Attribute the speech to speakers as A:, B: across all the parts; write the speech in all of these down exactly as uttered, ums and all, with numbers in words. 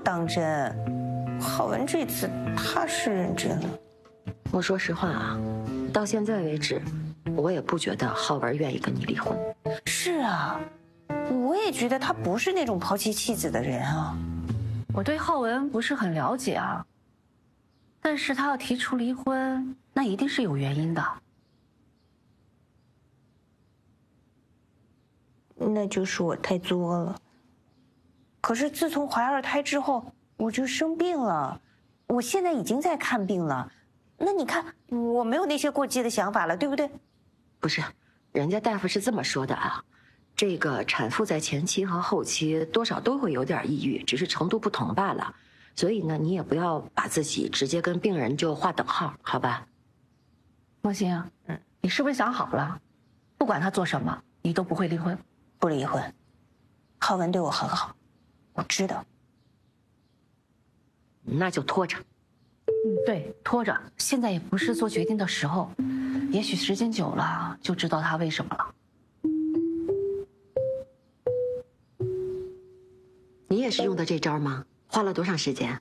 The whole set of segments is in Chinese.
A: 当真。浩文这次他是认真了。
B: 我说实话啊，到现在为止，我也不觉得浩文愿意跟你离婚。
A: 是啊，我也觉得他不是那种抛妻弃子的人啊。
C: 我对浩文不是很了解啊，但是他要提出离婚，那一定是有原因的。
A: 那就是我太作了。可是自从怀二胎之后，我就生病了，我现在已经在看病了。那你看，我没有那些过激的想法了，对不对？
B: 不是，人家大夫是这么说的啊，这个产妇在前期和后期多少都会有点抑郁，只是程度不同罢了。所以呢，你也不要把自己直接跟病人就划等号，好吧？
C: 莫欣，嗯，你是不是想好了，不管他做什么，你都不会离婚？
A: 不离婚。浩文对我很好，我知道。
B: 那就拖着。
C: 嗯，对，拖着。现在也不是做决定的时候，也许时间久了就知道他为什么了。
B: 你也是用的这招吗？花了多长时间？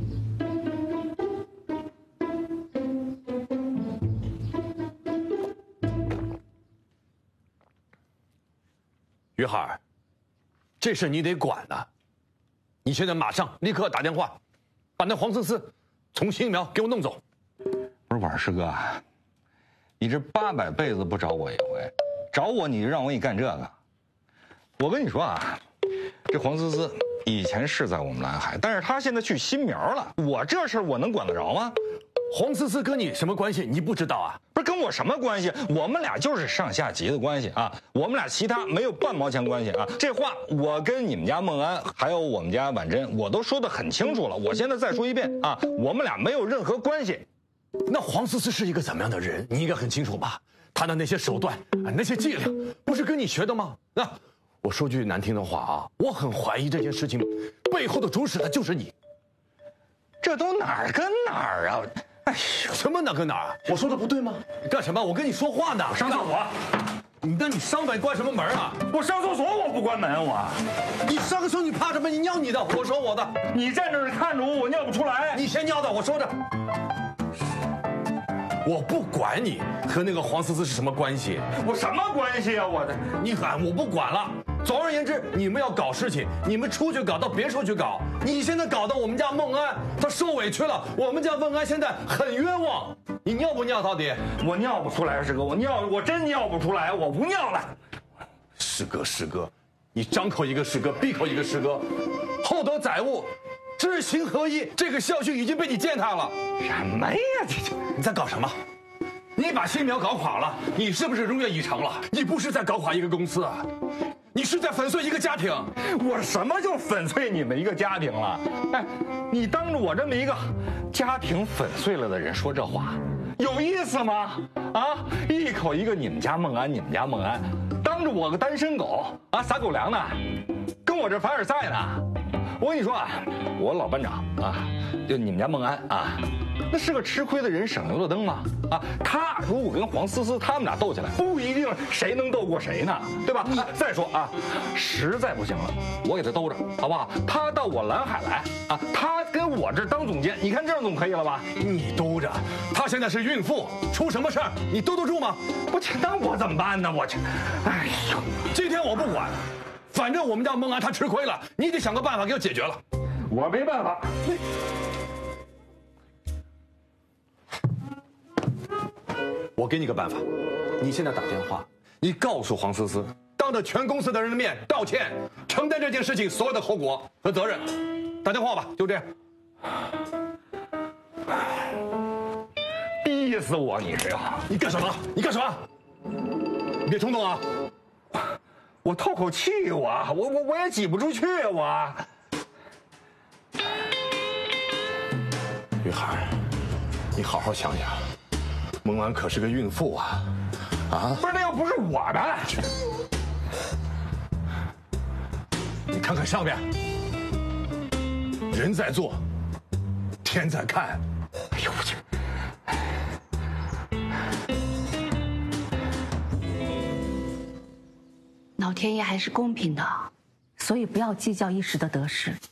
D: 于海，这事你得管呐！你现在马上立刻打电话，把那黄思思从新苗给我弄走。
E: 不是婉师哥，你这八百辈子不找我一回，找我你就让我给你干这个。我跟你说啊，这黄思思以前是在我们蓝海，但是她现在去新苗了，我这事儿我能管得着吗？
D: 黄思思跟你什么关系？你不知道啊？
E: 不是跟我什么关系？我们俩就是上下级的关系啊，我们俩其他没有半毛钱关系啊。这话我跟你们家孟安还有我们家婉珍，我都说得很清楚了。我现在再说一遍啊，我们俩没有任何关系。
D: 那黄思思是一个怎么样的人？你应该很清楚吧？她的那些手段、那些伎俩，不是跟你学的吗？啊，我说句难听的话啊，我很怀疑这件事情背后的主使的就是你。
E: 这都哪儿跟哪儿啊？哎呦，
D: 什么哪跟哪儿？我说的不对吗？你干什么？我跟你说话呢。
E: 上厕所。
D: 你那你上门关什么门啊？
E: 我上厕所我不关门我。
D: 你上个时候你怕什么？你尿你的，我说我的。
E: 你站这儿看着我，我尿不出来。
D: 你先尿的，我说着。我不管你和那个黄思思是什么关系。
E: 我什么关系啊？我的。
D: 你喊我不管了。总而言之，你们要搞事情，你们出去搞，到别处去搞。你现在搞到我们家孟安，他受委屈了。我们家孟安现在很冤枉。你尿不尿到底？
E: 我尿不出来，师哥，我尿，我真尿不出来，我不尿了。
D: 师哥，师哥，你张口一个师哥，闭口一个师哥，厚德载物，知行合一，这个校训已经被你践踏了。
E: 什么呀？这这
D: 你在搞什么？你把新苗搞垮了，你是不是如愿以偿了？你不是在搞垮一个公司啊，你是在粉碎一个家庭。
E: 我什么就粉碎你们一个家庭了？哎，你当着我这么一个家庭粉碎了的人说这话，有意思吗？啊，一口一个你们家孟安，你们家孟安，当着我个单身狗啊撒狗粮呢，跟我这凡尔赛呢。我跟你说啊，我老班长啊，就你们家孟安啊，那是个吃亏的人省油的灯吗？啊，他如果跟黄思思他们俩斗起来，不一定谁能斗过谁呢，对吧？你再说啊，实在不行了，我给他兜着，好不好？他到我蓝海来啊，他跟我这当总监，你看这样总可以了吧？
D: 你兜着，她现在是孕妇，出什么事儿你兜得住吗？
E: 我去，那我怎么办呢？我去，哎呦，
D: 今天我不管。反正我们家孟安他吃亏了，你得想个办法给我解决了。
E: 我没办法。
D: 我给你个办法，你现在打电话，你告诉黄思思，当着全公司的人的面道歉，承担这件事情所有的后果和责任。打电话吧，就这样。
E: 逼死我！你这样，
D: 你干什么？你干什么？你别冲动啊！
E: 我透口气，我我我我也挤不出去，我。
D: 于海，你好好想想，孟安可是个孕妇啊，啊！
E: 不是，那又不是我的。
D: 你看看上面，人在做，天在看。
E: 哎呦我去！
C: 老天爷还是公平的，所以不要计较一时的得失。